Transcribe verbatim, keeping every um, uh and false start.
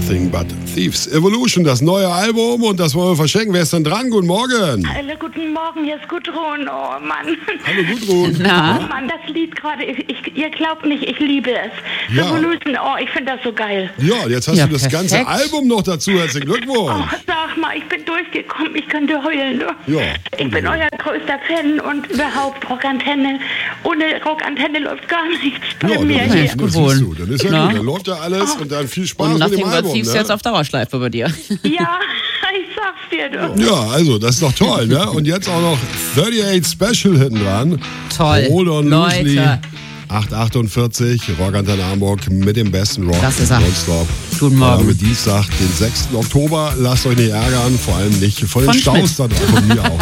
Nothing But Thieves. Evolution, das neue Album und das wollen wir verschenken. Wer ist denn dran? Guten Morgen. Hallo, guten Morgen, hier ist Gudrun. Oh Mann. Hallo Gudrun. Na? Oh Mann, das Lied gerade, ich, ich, ihr glaubt nicht, ich liebe es. Ja. Evolution, oh, ich finde das so geil. Ja, jetzt hast Ja, du das perfekt. ganze Album noch dazu. Herzlichen Glückwunsch. Oh, sag mal, ich bin durchgekommen, ich könnte heulen. Ja. Ich bin euer größter Fan und überhaupt Rockantenne. Ohne Rockantenne läuft gar nichts bei Ja, mir dann, hier. ist, das siehst du. Dann ist ja Na? gut. Dann läuft ja alles und dann viel Spaß Und mit Nothing dem But Album. Thieves Ne? jetzt auf Dauerschleife bei dir. Ja, ich sag's dir doch. Ja, also, das ist doch toll, ne? Und jetzt auch noch achtundachtzig Special hinten dran. Toll. Hold on loosely. Leute. acht achtundvierzig, Rockantenne Hamburg mit dem besten Rock. Das ist er. Nonstop. Guten Morgen. Ja, mit Dienstag, den sechsten Oktober. Lasst euch nicht ärgern, vor allem nicht von den Von Staus Schmidt. da drauf, von mir auch.